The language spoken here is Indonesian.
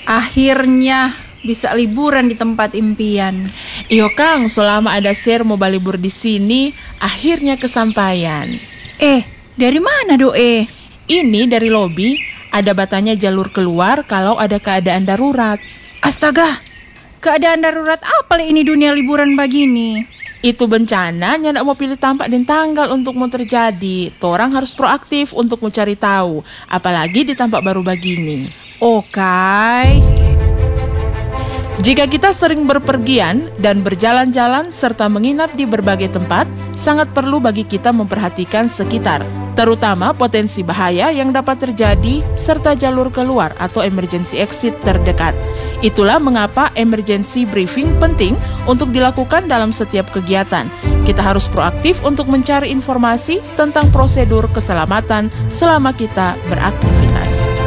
Akhirnya bisa liburan di tempat impian. Iyo Kang, selama ada share mau libur di sini, akhirnya kesampaian. Dari mana Doe? Ini dari lobi, ada batanya jalur keluar kalau ada keadaan darurat. Astaga, keadaan darurat apa ini dunia liburan begini? Itu bencana, nyandak mau pilih tampak dan tanggal untuk mau terjadi. Torang harus proaktif untuk mencari tahu, apalagi di tampak baru begini. Oke. Jika kita sering berpergian dan berjalan-jalan serta menginap di berbagai tempat, sangat perlu bagi kita memperhatikan sekitar, terutama potensi bahaya yang dapat terjadi serta jalur keluar atau emergency exit terdekat. Itulah mengapa emergency briefing penting untuk dilakukan dalam setiap kegiatan. Kita harus proaktif untuk mencari informasi tentang prosedur keselamatan selama kita beraktivitas.